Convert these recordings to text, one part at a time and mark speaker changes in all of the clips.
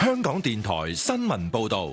Speaker 1: 香港電台新聞報道。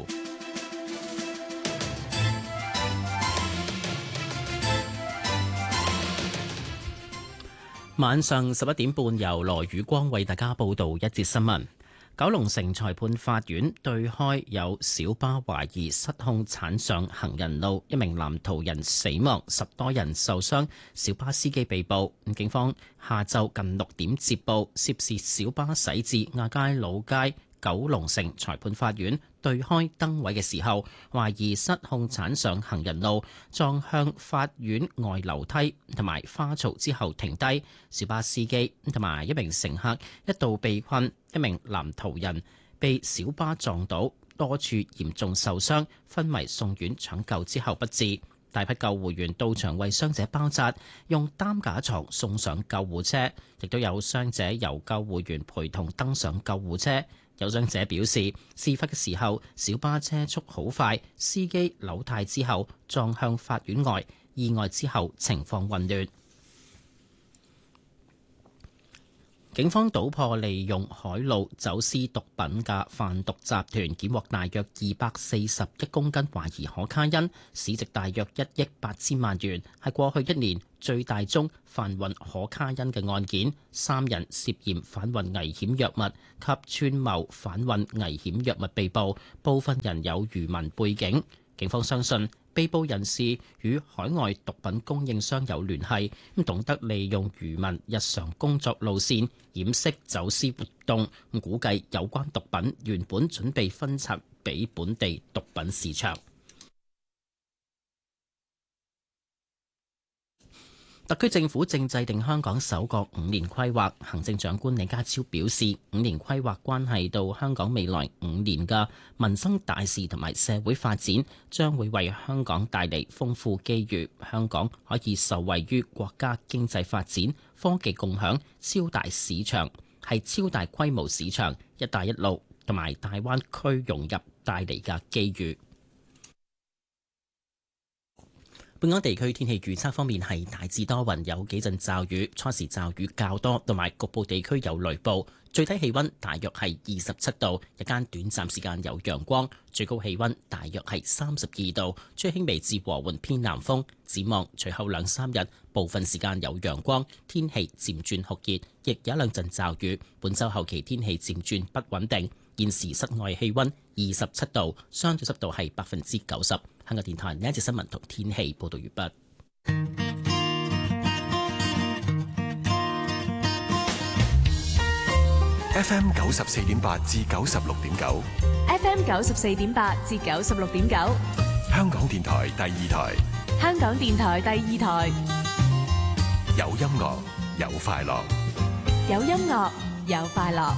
Speaker 2: 晚上11點半，由羅宇光為大家報道一節新聞。九龍城裁判法院對開有小巴懷疑失控鏟上行人路，一名男途人死亡，10多人受傷，小巴司機被捕。警方下晝近6點接報，涉事小巴駛至亞皆老街九龍城裁判法院對開燈位嘅時候，懷疑失控鏟上行人路，撞向法院外樓梯同埋花槽之後停低。小巴司機同埋一名乘客一度被困，一名男途人被小巴撞倒，多處嚴重受傷，昏迷送院搶救之後不治。大批救護員到場為傷者包紮，用擔架床送上救護車，亦都有傷者由救護員陪同登上救護車。有傷者表示，事發嘅時候小巴車速好快，司機扭軚之後撞向法院外，意外之後情況混亂。警方搗破利用海路走私毒品嘅販毒集團，檢獲大約241公斤懷疑可卡因，市值大約1億8千萬元，係過去1年最大宗販運可卡因嘅案件。3人涉嫌販運危險藥物及串謀販運危險藥物被捕，部分人有漁民背景。警方相信被捕人士與海外毒品供應商有聯繫，懂得利用漁民日常工作路線掩飾走私活動。估計有關毒品原本準備分拆俾本地毒品市場。特區政府正制定香港首個5年規劃，行政長官李家超表示，5年規劃關係到香港未來5年嘅民生大事同埋社會發展，將會為香港帶嚟豐富機遇。香港可以受惠於國家經濟發展、科技共享、超大市場，係超大規模市場、一帶一路同埋大灣區融入帶嚟嘅機遇。本港地區天氣預測方面係大致多雲，有幾陣驟雨，初時驟雨較多，同埋局部地區有雷暴。最低氣溫大約係27度，日間短暫時間有陽光，最高氣溫大約係32度，吹輕微至和緩偏南風。展望隨後2-3日，部分時間有陽光，天氣漸轉酷熱，亦有一兩陣驟雨。本週後期天氣漸轉不穩定。現時室外氣溫27度，相對濕度係90%。香港電台呢一節新聞同天氣報道完畢。
Speaker 1: FM 94.8至96.9
Speaker 3: ，FM 94.8至96.9，
Speaker 1: 香港電台第2台，
Speaker 3: 香港電台第2台，
Speaker 1: 有音樂有快樂，
Speaker 3: 有音樂有快樂。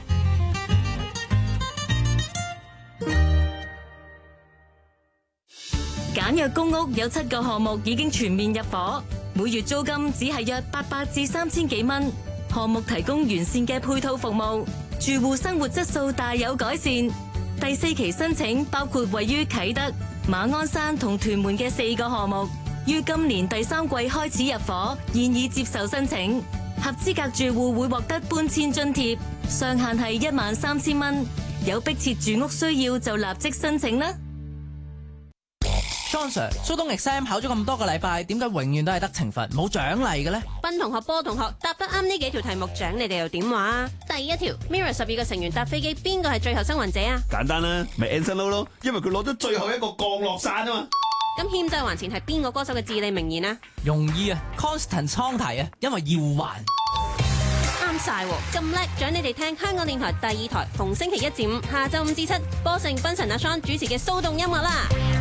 Speaker 4: 簡約公屋有7個項目已經全面入伙，每月租金只係約800至3000幾蚊。項目提供完善嘅配套服務，住戶生活質素大有改善。第4期申請包括位於啟德、馬鞍山同屯門嘅4個項目，於今年第3季開始入伙，現已接受申請。合資格住戶會獲得搬遷津貼，上限係13000蚊。有迫切住屋需要就立即申請啦。
Speaker 5: John Sir， 蘇東 exam 考咗咁多個禮拜，點解永遠都係得懲罰冇獎勵嘅呢？
Speaker 6: 斌同學、波同學答得啱呢幾條題目，獎你哋又點話啊？第一條 ，Mirror 12個成員搭飛機，邊個係最後生還者啊？
Speaker 7: 簡單啦，咪 Anson Lo 咯，因為佢攞咗最後一個降落傘啊嘛。
Speaker 6: 咁欠債還錢係邊個歌手嘅至理名言啊？
Speaker 5: 容易啊 ，Constant 倉提啊，因為要還。
Speaker 6: 啱晒喎，咁叻，獎你哋聽香港電台第2台，逢星期1至5下晝5至7，波成、斌神阿 Sean 主持嘅騷動音樂啦。